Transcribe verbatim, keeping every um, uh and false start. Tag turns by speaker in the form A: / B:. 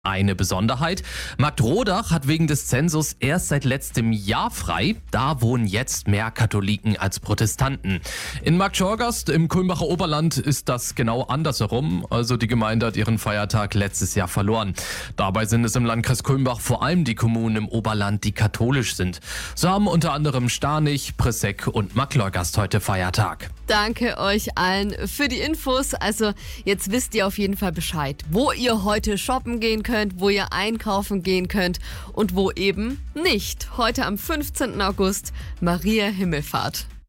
A: Eine Besonderheit: Marktrodach hat wegen des Zensus erst seit letztem Jahr frei. Da wohnen jetzt mehr Katholiken als Protestanten. In Marktschorgast im Kulmbacher Oberland ist das genau andersherum. Also die Gemeinde hat ihren Feiertag letztes Jahr verloren. Dabei sind es im Landkreis Kulmbach vor allem die Kommunen im Oberland, die katholisch sind. So haben unter anderem Starnich, Pressegg und Marktleugast heute Feiertag.
B: Danke euch allen für die Infos. Also jetzt wisst ihr auf jeden Fall Bescheid, wo ihr heute shoppen gehen könnt, wo ihr einkaufen gehen könnt und wo eben nicht. Heute am fünfzehnten August Maria Himmelfahrt.